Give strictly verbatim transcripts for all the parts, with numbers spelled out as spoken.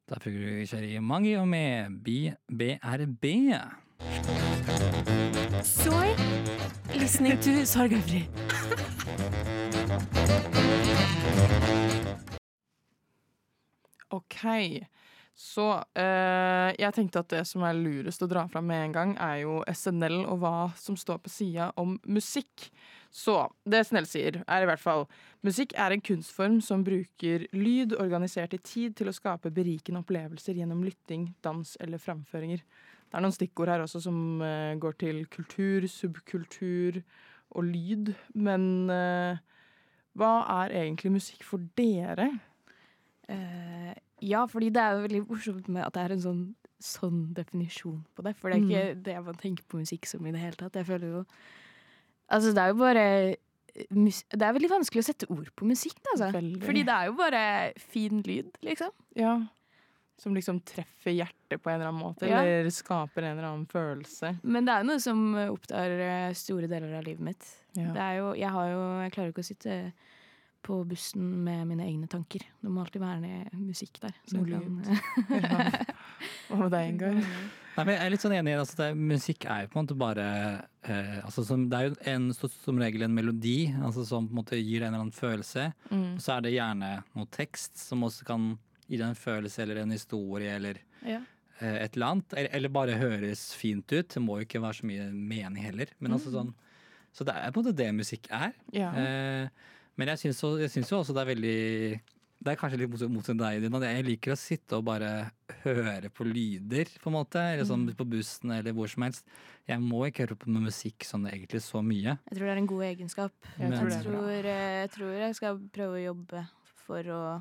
Da fikk du kjøre i Mangi og med B R B. Soy listening to Sorgenfri. Ok, så eh, jeg tenkte at det som er lurest å dra fram med en gang er jo S N L og hva som står på siden om musikk. Så det S N L sier er i hvert fall musikk er en kunstform som bruker lyd organisert i tid til å skape berikende opplevelser gjennom lytting, dans eller framføringer. Det er noen stikkord her også som eh, går til kultur, subkultur og lyd, men eh, hva er egentlig musikk for dere? Uh, ja, fordi det er jo veldig morsomt med at det er en sånn, sånn definisjon på det. For det er ikke mm. det man tenker på musikk som i det hele tatt. Jeg føler jo Altså, det er jo bare Det er veldig vanskelig å sette ord på musikk, altså. Veldig. Fordi det er jo bare fin lyd, liksom. Ja. Som liksom treffer hjertet på en eller annen måte, ja. Eller skaper en eller annen følelse. Men det er jo noe som opptar store deler av livet mitt. Ja. Det er jo Jeg har jo Jeg klarer ikke å sitte på bussen med mine egne tanker. Det må alltid være musikk der. Noe lyd. Ja. Hva med deg, Ingar? Nei, men jeg er litt sånn enig i at det, musikk er jo på en måte bare eh, altså som, det er jo en, som regel en melodi altså som på en måte gir deg en eller annen følelse. Mm. Og så er det gjerne noe tekst som også kan gi deg en følelse eller en historie eller ja. eh, et eller annet. Eller, eller bare høres fint ut. Det må jo ikke være så mye mening heller. Men mm. altså sånn, så det er på en måte det musikk er. Ja. Eh, Men jeg syns, jeg syns jo også det er veldig Det er kanskje litt mot, mot deg, Dina. Jeg liker å sitte og bare høre på lyder, på en måte. Eller sånn på bussen eller hvor som helst. Jeg må ikke høre på med musikk sånn egentlig så mye. Jeg tror det er en god egenskap. Jeg, Men, tror, jeg, tror, jeg tror jeg skal prøve å jobbe for å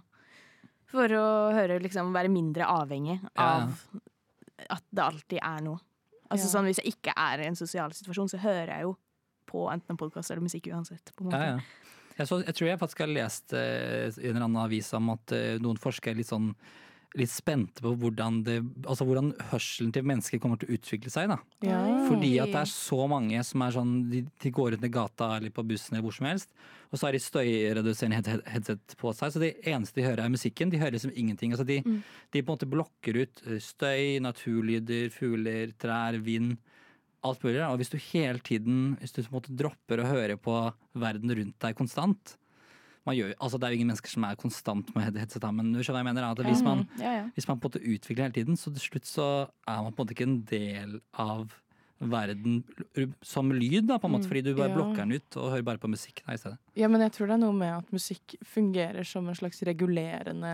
For å høre liksom være mindre avhengig av ja. At det alltid er noe. Altså ja. Sånn hvis jeg ikke er i en sosial situasjon, så hører jeg jo på enten en podcast eller musikk uansett, på en måte. Ja, ja. Jeg, så, jeg tror jeg faktisk har lest eh, i en eller annen avis om at eh, noen forskere er litt sånn litt spente på hvordan, det, altså hvordan hørselen til mennesker kommer til å utvikle seg. Da. Ja. Fordi at det er så mange som er sånn, de, de går ut i gata eller på bussen eller hvor som helst, og så har de støyreduserende headset på seg, så det eneste de hører er musikken. De hører liksom ingenting. Altså de, mm. de på en måte blokker ut støy, naturlyder, fugler, trær, vind, alt mulig, og hvis du hele tiden hvis du på en måte dropper å høre på verden rundt deg konstant man gjør, altså det er jo ingen mennesker som er konstant med headset, men du skjønner hva jeg mener at hvis man, ja, ja. Hvis man på en måte utvikler hele tiden, så til slutt så er man på en måte ikke en del av verden som lyd da, på en måte, fordi du bare ja. Blokker den ut og hører bare på musikk da, i stedet. Ja, men jeg tror det er noe med at musikk fungerer som en slags regulerende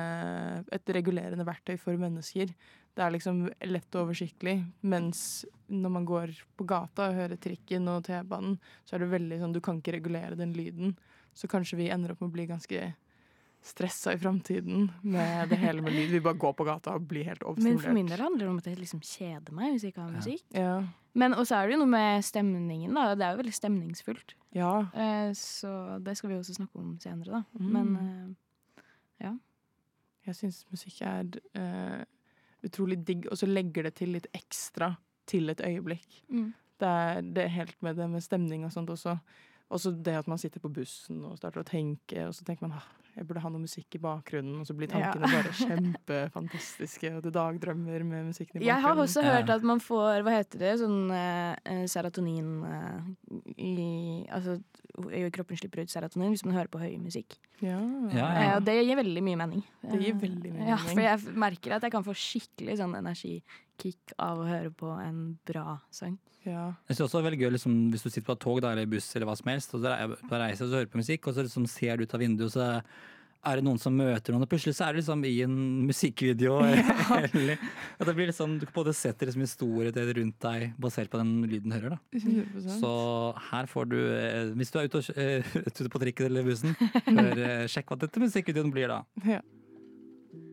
et regulerende verktøy for mennesker. Det er liksom lett og oversiktlig, mens når man går på gata og hører trikken og T-banen, så er det veldig sånn, du kan ikke regulere den lyden. Så kanskje vi ender opp med å bli ganske stressa i fremtiden med det hele med lyd. Vi bare går på gata og blir helt overstimulert. Men for min del handler det om at jeg liksom kjeder meg hvis jeg ikke har musikk. Ja. Men også er det jo noe med stemningen da. Det er jo veldig stemningsfullt. Ja. Eh, så det skal vi også snakke om senere da. Mm. Men eh, ja. Jeg synes musikk er eh, utrolig digg, og så legger det til litt ekstra til et øyeblikk. Mm. Det, er, det er helt med det med stemning og sånt også. Også det at man sitter på bussen og starter å tenke, og så tenker man, ah, jeg burde ha noe musikk i bakgrunnen, og så blir tankene ja. Bare kjempefantastiske, og det dagdrømmer med musikken i bakgrunnen. Jeg har også hørt at man får, hva heter det, sånn eh, serotonin eh, i, altså i kroppen slipper ut serotonin hvis man hører på høy musikk. Ja. Ja, ja. Eh, og det gir veldig mye mening. Det gir veldig mye ja, mening. For jeg merker at jeg kan få skikkelig sånn energikick av å høre på en bra sang. Ja. Jeg synes også det er veldig gøy liksom, hvis du sitter på et tog da, eller buss eller hva som helst, og så er på reise og så hører på musikk, og så liksom, ser du ut av vinduet, så er det noen som møter noen, og plutselig så er det liksom i en musikkvideo, ja. Eller, og det blir liksom, du både setter liksom historiet rundt deg, basert på den lyden du hører da. hundre prosent. Så her får du, hvis du er ute, og, ute på trikken eller bussen, hør, sjekk hva dette musikkvideoen blir da. Ja.